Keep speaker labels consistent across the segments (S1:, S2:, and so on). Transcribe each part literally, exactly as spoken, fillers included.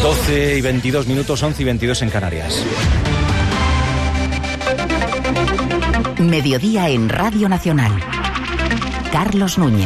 S1: doce y veintidós minutos, once y veintidós en Canarias.
S2: Mediodía en Radio Nacional. Carlos Núñez.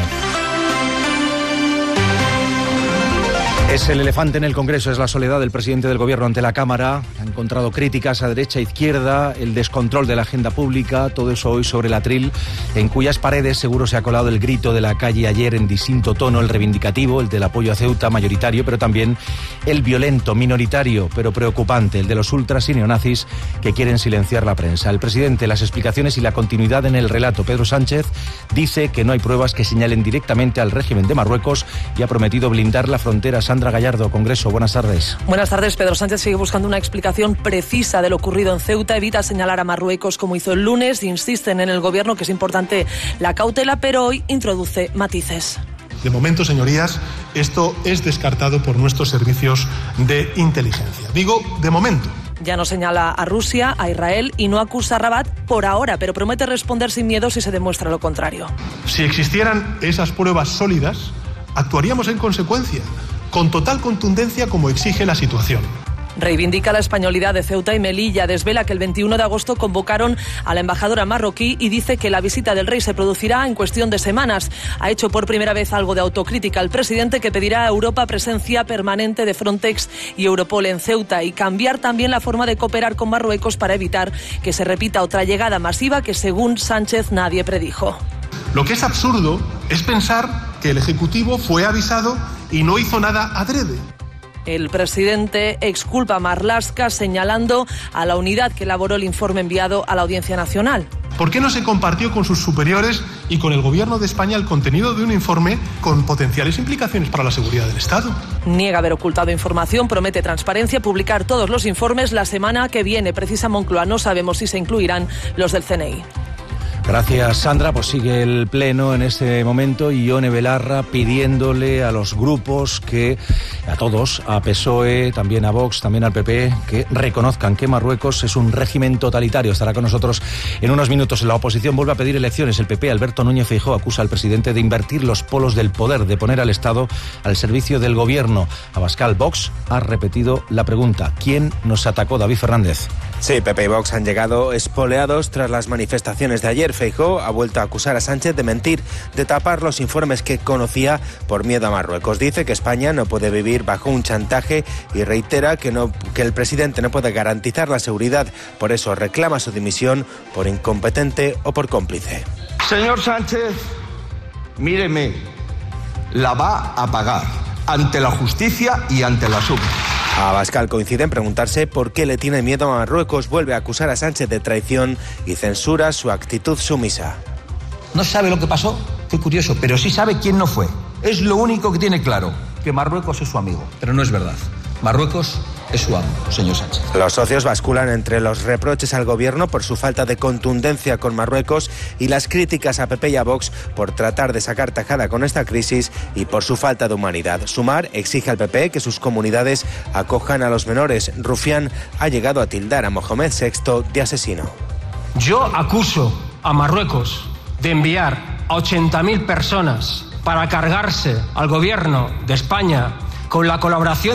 S1: Es el elefante en el Congreso, es la soledad del presidente del Gobierno ante la Cámara. Ha encontrado críticas a derecha e izquierda, el descontrol de la agenda pública, todo eso hoy sobre el atril, en cuyas paredes seguro se ha colado el grito de la calle ayer en distinto tono, el reivindicativo, el del apoyo a Ceuta mayoritario, pero también el violento, minoritario, pero preocupante, el de los ultras y neonazis que quieren silenciar la prensa. El presidente, las explicaciones y la continuidad en el relato. Pedro Sánchez dice que no hay pruebas que señalen directamente al régimen de Marruecos y ha prometido blindar la frontera. Sandra Gallardo, Congreso, buenas tardes.
S3: Buenas tardes. Pedro Sánchez sigue buscando una explicación precisa de lo ocurrido en Ceuta, evita señalar a Marruecos como hizo el lunes, insisten en el Gobierno que es importante la cautela, pero hoy introduce matices.
S4: De momento, señorías, esto es descartado por nuestros servicios de inteligencia. Digo, de momento.
S3: Ya no señala a Rusia, a Israel y no acusa a Rabat por ahora, pero promete responder sin miedo si se demuestra lo contrario.
S4: Si existieran esas pruebas sólidas, actuaríamos en consecuencia, con total contundencia como exige la situación.
S3: Reivindica la españolidad de Ceuta y Melilla, desvela que el veintiuno de agosto convocaron a la embajadora marroquí y dice que la visita del rey se producirá en cuestión de semanas. Ha hecho por primera vez algo de autocrítica al presidente, que pedirá a Europa presencia permanente de Frontex y Europol en Ceuta y cambiar también la forma de cooperar con Marruecos para evitar que se repita otra llegada masiva que, según Sánchez, nadie predijo.
S4: Lo que es absurdo es pensar que el Ejecutivo fue avisado y no hizo nada adrede.
S3: El presidente exculpa a Marlaska señalando a la unidad que elaboró el informe enviado a la Audiencia Nacional.
S4: ¿Por qué no se compartió con sus superiores y con el Gobierno de España el contenido de un informe con potenciales implicaciones para la seguridad del Estado?
S3: Niega haber ocultado información, promete transparencia, publicar todos los informes la semana que viene. Precisa Moncloa, no sabemos si se incluirán los del C N I.
S1: Gracias, Sandra. Pues sigue el pleno en este momento y Ione Belarra pidiéndole a los grupos que, a todos, a P S O E, también a Vox, también al P P, que reconozcan que Marruecos es un régimen totalitario. Estará con nosotros en unos minutos. La oposición vuelve a pedir elecciones. El P P, Alberto Núñez Feijóo, acusa al presidente de invertir los polos del poder, de poner al Estado al servicio del gobierno. Abascal, Vox ha repetido la pregunta: ¿quién nos atacó? David Fernández.
S5: Sí, P P y Vox han llegado espoleados tras las manifestaciones de ayer. Feijóo ha vuelto a acusar a Sánchez de mentir, de tapar los informes que conocía por miedo a Marruecos. Dice que España no puede vivir bajo un chantaje y reitera que, no, que el presidente no puede garantizar la seguridad. Por eso reclama su dimisión por incompetente o por cómplice.
S6: Señor Sánchez, míreme, la va a pagar ante la justicia y ante la suma.
S5: Abascal coincide en preguntarse por qué le tiene miedo a Marruecos, vuelve a acusar a Sánchez de traición y censura su actitud sumisa.
S7: No sabe lo que pasó, qué curioso, pero sí sabe quién no fue. Es lo único que tiene claro, que Marruecos es su amigo. Pero no es verdad. Marruecos es su amo, señor Sánchez.
S5: Los socios basculan entre los reproches al gobierno por su falta de contundencia con Marruecos y las críticas a P P y a Vox por tratar de sacar tajada con esta crisis y por su falta de humanidad. Sumar exige al P P que sus comunidades acojan a los menores. Rufián ha llegado a tildar a Mohamed sexto de asesino.
S8: Yo acuso a Marruecos de enviar a ochenta mil personas para cargarse al gobierno de España con la colaboración